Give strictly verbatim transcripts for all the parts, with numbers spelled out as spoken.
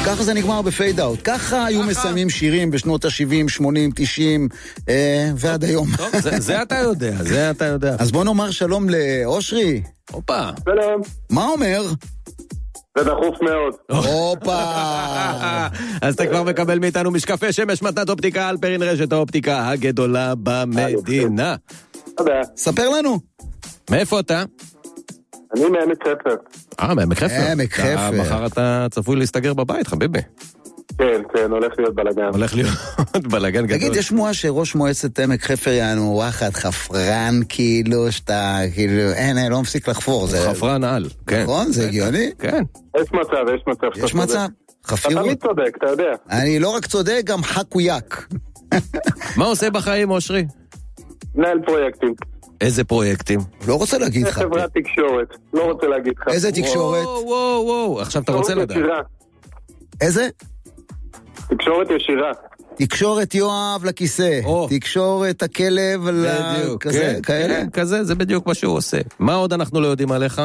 וככה זה נגמר בפייד אאוט. ככה היו מסיימים שירים בשנות ה-שבעים, שמונים, תשעים ועד היום. טוב, זה אתה יודע, זה אתה יודע. אז בוא נאמר שלום לאושרי. הופה. שלום. מה אומר? זה דחוף מאוד. הופה. אז אתה כבר מקבל מאיתנו משקפי שמש מתנת אופטיקה על פרין רשת האופטיקה הגדולה במדינה. תודה. ספר לנו. מאיפה אתה? אני מעמק חפר. אה, מעמק חפר. עמק חפר. מחר אתה צפוי להסתגר בבית, חביבי. כן, כן, הולך להיות בלגן. הולך להיות בלגן גדול. תגיד, יש שמועה שראש מועצת עמק חפר יענו וואחד חפרן, כאילו, שאתה, כאילו, אין, אין, לא מפסיק לחפור. חפרן על, כן. נכון? זה הגיוני? כן. יש מצב, יש מצב. יש מצב. אתה חפירות. תמיד צודק, אתה יודע. אני לא רק צודק, גם חקויק. מה עושה בחיים, אושרי? מנהל פרויקטים. איזה פרויקטים? לא רוצה להגיד לך. חברת תקשורת. לא רוצה להגיד לך. איזה תקשורת? וואו, וואו, וואו. עכשיו אתה רוצה לדעת. איזה? תקשורת ישירה. תקשורת יואב לכיסא. תקשורת הכלב לכזה, כאלה? כזה, זה בדיוק מה שהוא עושה. מה עוד אנחנו לא יודעים עליך?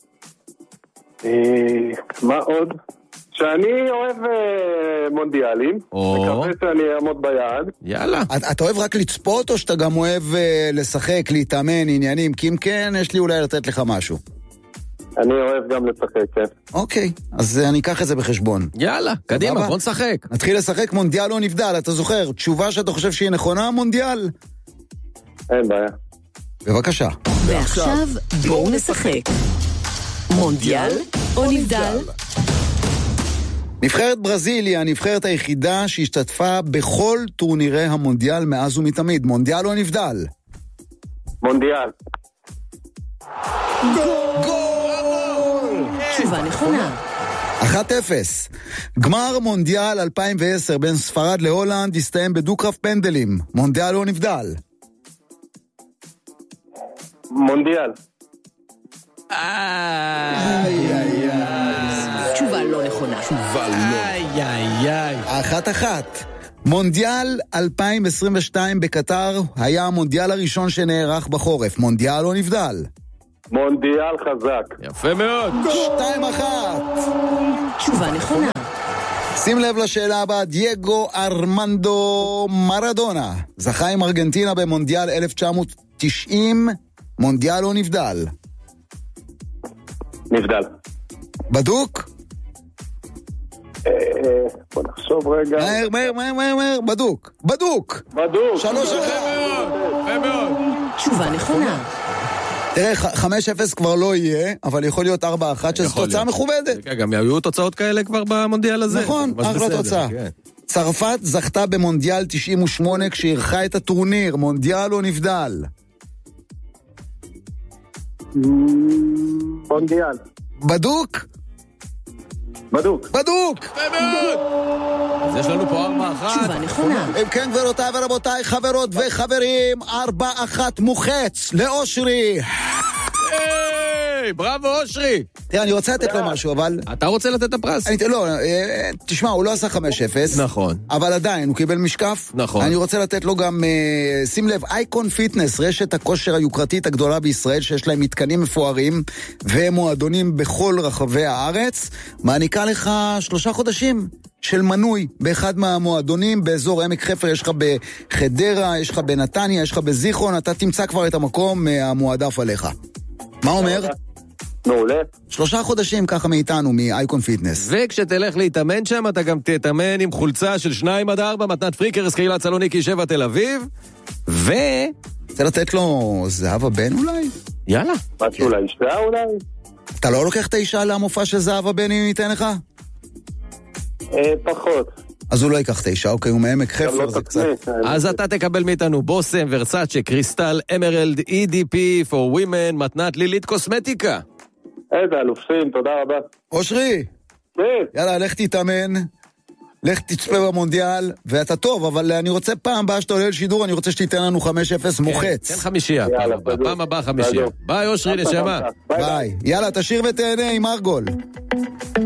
מה עוד? שאני אוהב מונדיאלים, מקווה שאני אעמוד ביעד. יאללה. אתה אוהב רק לצפות או שאתה גם אוהב לשחק, להתאמן, עניינים? כי אם כן, יש לי אולי לתת לך משהו. אני אוהב גם לשחק, כן. אוקיי, אז אני אקח את זה בחשבון. יאללה, קדימה, בוא נשחק. נתחיל לשחק מונדיאל או נבדל, אתה זוכר? תשובה שאתה חושב שהיא נכונה, מונדיאל? אין בעיה. בבקשה. ועכשיו בואו נשחק. מונדיאל או נבדל? נבחרת ברזיל היא הנבחרת היחידה שהשתתפה בכל טורנירי המונדיאל מאז ומתמיד. מונדיאל או נבדל? מונדיאל. גול! תשובה נכונה. אחת אפס. גמר מונדיאל אלפיים ועשר בין ספרד להולנד הסתיים בדו-קרב פנדלים. מונדיאל או נבדל? מונדיאל. איי, איי, איי. תשובה לא נכונה. תשובה לא. איי, איי, איי. אחת אחת. מונדיאל אלפיים עשרים ושתיים בקטר היה המונדיאל הראשון שנערך בחורף. מונדיאל או נבדל? מונדיאל חזק. יפה מאוד. שתיים אחת. תשובה נכונה. שים לב לשאלה הבאה. דייגו ארמנדו מרדונה זכה עם ארגנטינה במונדיאל אלף תשע מאות תשעים. מונדיאל או נבדל? נבדל. בדוק? בוא נחשוב רגע. מהר, מהר, מהר, מהר, מהר, בדוק. בדוק. בדוק. שלוש אחת. יפה מאוד. תשובה נכונה. תראה, חמש אפס כבר לא יהיה, אבל יכול להיות ארבע אחת, שזו תוצאה מכובדת. גם היו תוצאות כאלה כבר במונדיאל הזה. נכון, אחלה תוצאה. צרפת זכתה במונדיאל תשעים ושמונה כשערכה את הטורניר. מונדיאל או נבדל? מונדיאל. בדוק? בדוק. בדוק! אז יש לנו פה ארבע אחת. תשובה נכונה. אם כן, גבירותיי ורבותיי, חברות וחברים, ארבע אחת מוחץ לאושרי. היי, בראבו אושרי. תראה, אני רוצה לתת לו משהו, אבל... אתה רוצה לתת את הפרס? אני, לא, תשמע, הוא לא עשה חמש אפס. נכון. אבל עדיין, הוא קיבל משקף. נכון. אני רוצה לתת לו גם, שים לב, אייקון פיטנס, רשת הכושר היוקרתית הגדולה בישראל, שיש להם מתקנים מפוארים, ומועדונים בכל רחבי הארץ, מעניקה לך שלושה חודשים של מנוי באחד מהמועדונים, באזור עמק חפר, יש לך בחדרה, יש לך בנתניה, יש לך בזיכרון, אתה תמצא כבר את המקום המועדף עליך. מה אומר? מעולה. שלושה חודשים ככה מאיתנו, מאייקון פיטנס. וכשתלך להתאמן שם, אתה גם תתאמן עם חולצה של שניים עד ארבע, מתנת פריקרס, קהילת סלוניקי, שבע תל אביב, ו... רוצה לתת לו זהבה בן אולי? יאללה. משהו לאישה אולי? אתה לא לוקח את האישה למופע של זהבה בן אם ניתן לך? אה, פחות. אז הוא לא ייקח את האישה, אוקיי, הוא מעמק חפר, זה קצת... אז אתה תקבל מאיתנו בוסם, ורסאצ'ה, קריסטל, אמרלד, אי די פי, for women, מתנת לילית קוסמטיקה. איזה אלופים, תודה רבה. אושרי, כן. יאללה, לך תתאמן, לך תצפה במונדיאל, ואתה טוב, אבל אני רוצה פעם הבאה שאתה עולה לשידור, אני רוצה שתיתן לנו חמש אפס מוחץ. תן חמישייה, פעם הבאה חמישייה. ביי אושרי, נשמה. ביי. יאללה, תשאיר ותהנה עם ארגול.